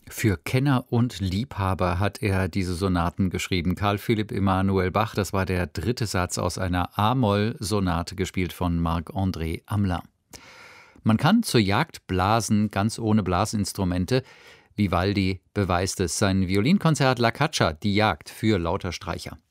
Für Kenner und Liebhaber hat er diese Sonaten geschrieben. Carl Philipp Emanuel Bach, das war der dritte Satz aus einer A-Moll-Sonate, gespielt von Marc-André Hamelin. Man kann zur Jagd blasen, ganz ohne Blasinstrumente. Vivaldi beweist es. Sein Violinkonzert La Caccia, die Jagd für Lauter Streicher.